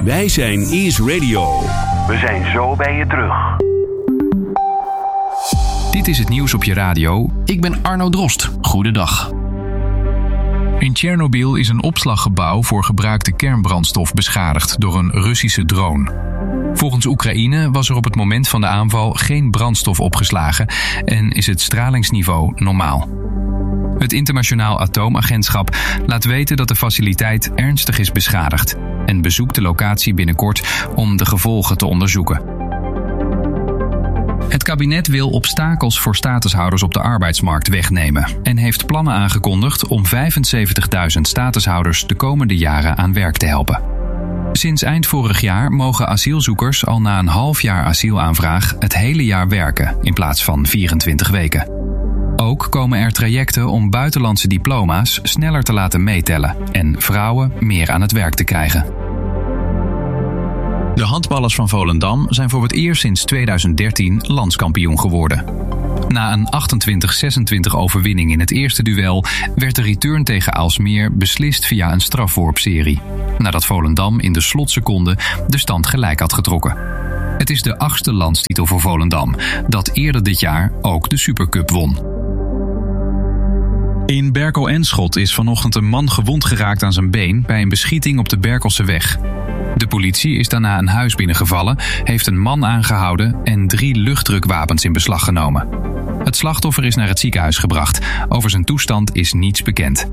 Wij zijn Ease Radio. We zijn zo bij je terug. Dit is het nieuws op je radio. Ik ben Arno Drost. Goedendag. In Tsjernobyl is een opslaggebouw voor gebruikte kernbrandstof beschadigd door een Russische drone. Volgens Oekraïne was er op het moment van de aanval geen brandstof opgeslagen en is het stralingsniveau normaal. Het Internationaal Atoomagentschap laat weten dat de faciliteit ernstig is beschadigd en bezoekt de locatie binnenkort om de gevolgen te onderzoeken. Het kabinet wil obstakels voor statushouders op de arbeidsmarkt wegnemen en heeft plannen aangekondigd om 75.000 statushouders de komende jaren aan werk te helpen. Sinds eind vorig jaar mogen asielzoekers al na een half jaar asielaanvraag het hele jaar werken in plaats van 24 weken. Ook komen er trajecten om buitenlandse diploma's sneller te laten meetellen en vrouwen meer aan het werk te krijgen. De handballers van Volendam zijn voor het eerst sinds 2013 landskampioen geworden. Na een 28-26 overwinning in het eerste duel werd de return tegen Aalsmeer beslist via een strafworpserie, nadat Volendam in de slotseconde de stand gelijk had getrokken. Het is de 8e landstitel voor Volendam, dat eerder dit jaar ook de Supercup won. In Berkel-en-Schot is vanochtend een man gewond geraakt aan zijn been bij een beschieting op de Berkelseweg. De politie is daarna een huis binnengevallen, heeft een man aangehouden en 3 luchtdrukwapens in beslag genomen. Het slachtoffer is naar het ziekenhuis gebracht. Over zijn toestand is niets bekend.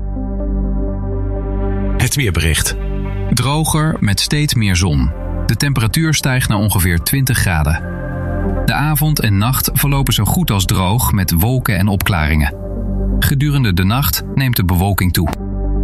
Het weerbericht. Droger met steeds meer zon. De temperatuur stijgt naar ongeveer 20 graden. De avond en nacht verlopen zo goed als droog met wolken en opklaringen. Gedurende de nacht neemt de bewolking toe.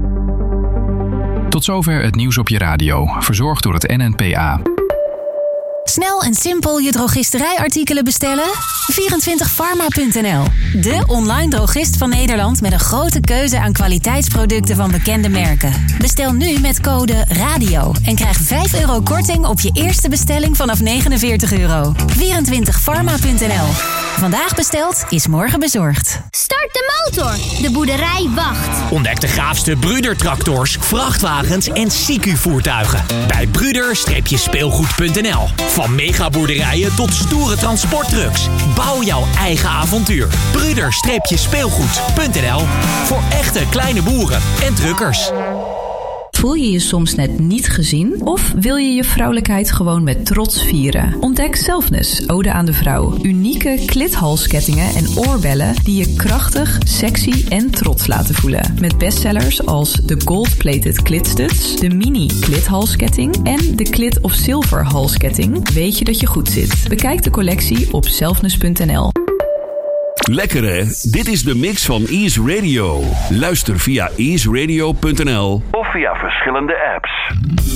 Tot zover het nieuws op je radio, verzorgd door het NNPA. Snel en simpel je drogisterijartikelen bestellen? 24pharma.nl, de online drogist van Nederland met een grote keuze aan kwaliteitsproducten van bekende merken. Bestel nu met code RADIO en krijg €5 korting op je eerste bestelling vanaf €49. 24pharma.nl. Vandaag besteld is morgen bezorgd. Start de motor! De boerderij wacht. Ontdek de gaafste Brüder-tractors, vrachtwagens en CQ-voertuigen. Bij Brüder-speelgoed.nl. Van megaboerderijen tot stoere transporttrucks. Bouw jouw eigen avontuur. Brüder-speelgoed.nl. Voor echte kleine boeren en truckers. Voel je je soms net niet gezien? Of wil je je vrouwelijkheid gewoon met trots vieren? Ontdek Selfness, Ode aan de Vrouw. Unieke klithalskettingen en oorbellen die je krachtig, sexy en trots laten voelen. Met bestsellers als de gold-plated klitstuds, de mini klithalsketting en de Clit of Silver halsketting. Weet je dat je goed zit? Bekijk de collectie op selfness.nl. Lekker hè? Dit is de mix van Ease Radio. Luister via easeradio.nl Of via verschillende apps.